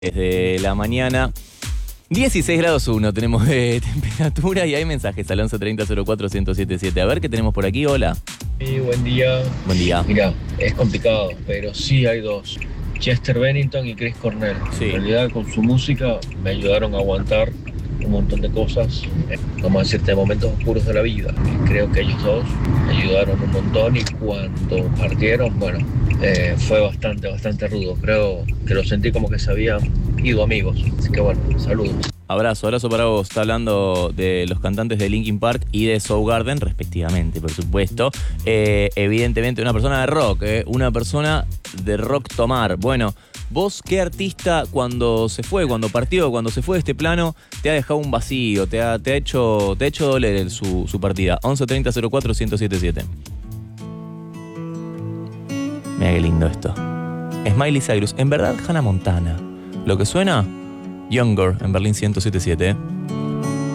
Desde la mañana, 16 grados 1 tenemos de temperatura y hay mensajes al 1130-04-1077. A ver qué tenemos por aquí. Hola. Sí, buen día. Buen día. Mira, es complicado, pero sí hay dos. Chester Bennington y Chris Cornell. Sí. En realidad con su música me ayudaron a aguantar un montón de cosas, vamos a decirte, momentos oscuros de la vida. Creo que ellos dos me ayudaron un montón y cuando partieron, bueno, fue bastante rudo. Creo que lo sentí como que se habían ido amigos. Así que bueno, saludos. Abrazo para vos. Está hablando de los cantantes de Linkin Park y de Soundgarden, respectivamente, por supuesto. Evidentemente, una persona de rock, una persona de rock tomar. Bueno, vos, ¿qué artista cuando se fue, cuando partió, cuando se fue de este plano, te ha dejado un vacío, te ha hecho doler su partida? 1130-04-1077. Mira qué lindo esto. Miley Cyrus, en verdad Hannah Montana. Lo que suena, Younger en Berlín 1077.